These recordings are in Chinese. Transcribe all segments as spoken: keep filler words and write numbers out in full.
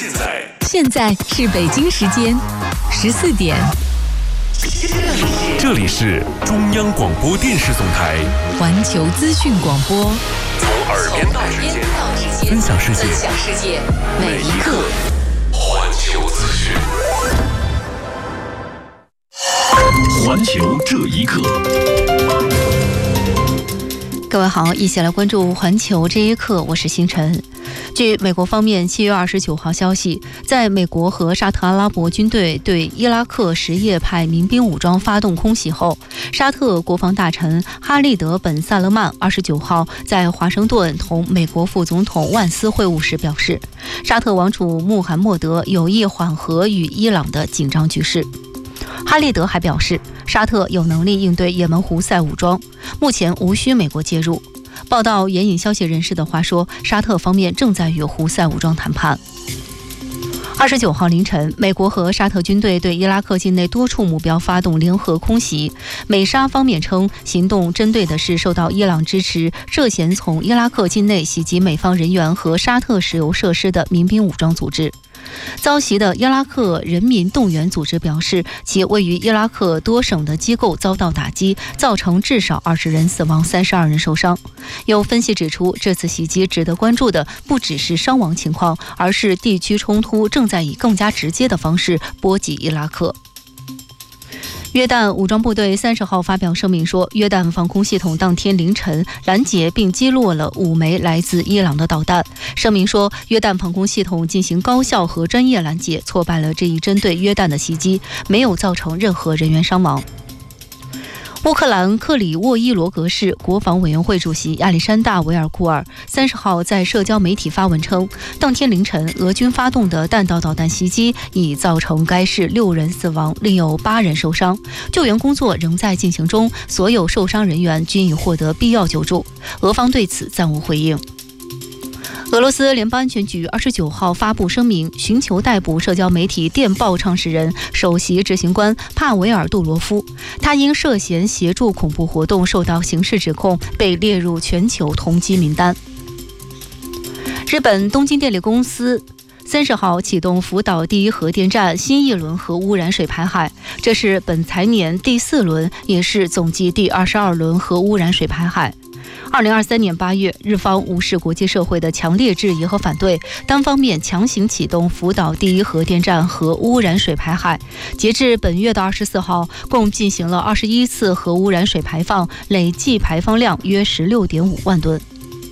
现在现在是北京时间十四点。 这里是中央广播电视总台环球资讯广播， 从耳边到指尖，分享世界，每一刻环球资讯。环球这一刻。 各位好，一起来关注环球这一刻，我是星辰。据美国方面七月二十九号消息，在美国和沙特阿拉伯军队对伊拉克什叶派民兵武装发动空袭后，沙特国防大臣哈利德·本·萨勒曼二十九号在华盛顿同美国副总统万斯会晤时表示，沙特王储穆罕默德有意缓和与伊朗的紧张局势。哈利德还表示，沙特有能力应对也门胡塞武装，目前无需美国介入。报道援引消息人士的话说，沙特方面正在与胡塞武装谈判。二十九号凌晨，美国和沙特军队对伊拉克境内多处目标发动联合空袭。美沙方面称，行动针对的是受到伊朗支持、涉嫌从伊拉克境内袭击美方人员和沙特石油设施的民兵武装组织。遭袭的伊拉克人民动员组织表示，其位于伊拉克多省的机构遭到打击，造成至少二十人死亡，三十二人受伤。有分析指出，这次袭击值得关注的不只是伤亡情况，而是地区冲突正在以更加直接的方式波及伊拉克。约旦武装部队三十号发表声明说，约旦防空系统当天凌晨拦截并击落了五枚来自伊朗的导弹。声明说，约旦防空系统进行高效和专业拦截，挫败了这一针对约旦的袭击，没有造成任何人员伤亡。乌克兰克里沃伊罗格市国防委员会主席亚历山大·维尔库尔三十号在社交媒体发文称，当天凌晨俄军发动的弹道导弹袭击已造成该市六人死亡，另有八人受伤，救援工作仍在进行中，所有受伤人员均已获得必要救助。俄方对此暂无回应。俄罗斯联邦安全局二十九号发布声明，寻求逮捕社交媒体电报创始人、首席执行官帕维尔·杜罗夫。他因涉嫌协助恐怖活动受到刑事指控，被列入全球通缉名单。日本东京电力公司三十号启动福岛第一核电站新一轮核污染水排海，这是本财年第四轮，也是总计第二十二轮核污染水排海。二零二三年八月，日方无视国际社会的强烈质疑和反对，单方面强行启动福岛第一核电站核污染水排海。截至本月的二十四号，共进行了二十一次核污染水排放，累计排放量约十六点五万吨。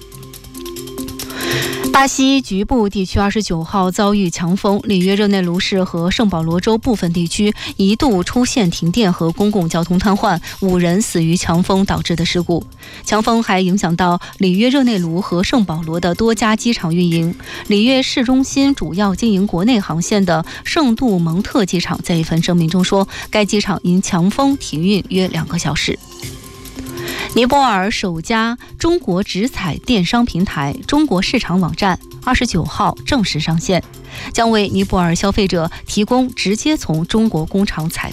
巴西局部地区二十九号遭遇强风，里约热内卢市和圣保罗州部分地区一度出现停电和公共交通瘫痪，五人死于强风导致的事故。强风还影响到里约热内卢和圣保罗的多家机场运营。里约市中心主要经营国内航线的圣杜蒙特机场在一份声明中说，该机场因强风停运约两个小时。尼泊尔首家中国直采电商平台中国市场网站二十九号正式上线，将为尼泊尔消费者提供直接从中国工厂采